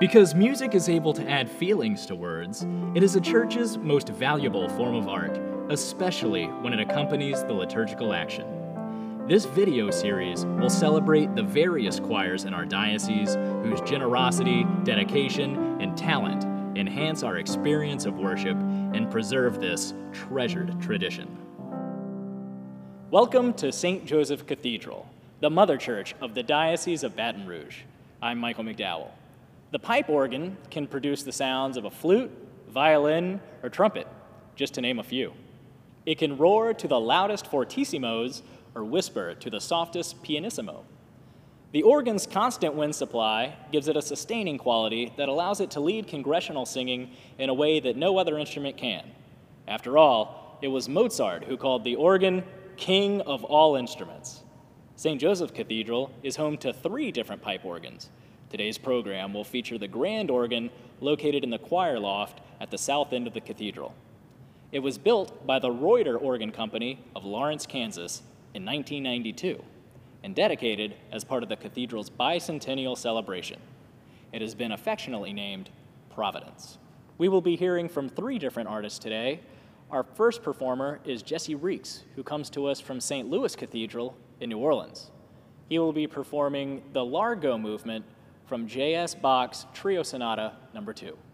Because music is able to add feelings to words, it is a church's most valuable form of art, especially when it accompanies the liturgical action. This video series will celebrate the various choirs in our diocese whose generosity, dedication, and talent enhance our experience of worship and preserve this treasured tradition. Welcome to St. Joseph Cathedral, the mother church of the Diocese of Baton Rouge. I'm Michael McDowell. The pipe organ can produce the sounds of a flute, violin, or trumpet, just to name a few. It can roar to the loudest fortissimos or whisper to the softest pianissimo. The organ's constant wind supply gives it a sustaining quality that allows it to lead congregational singing in a way that no other instrument can. After all, it was Mozart who called the organ king of all instruments. St. Joseph Cathedral is home to 3 different pipe organs. Today's program will feature the grand organ located in the choir loft at the south end of the cathedral. It was built by the Reuter Organ Company of Lawrence, Kansas in 1992 and dedicated as part of the cathedral's bicentennial celebration. It has been affectionately named Providence. We will be hearing from 3 different artists today. Our first performer is Jesse Reeks, who comes to us from St. Louis Cathedral in New Orleans. He will be performing the Largo movement from J.S. Bach's Trio Sonata No. 2.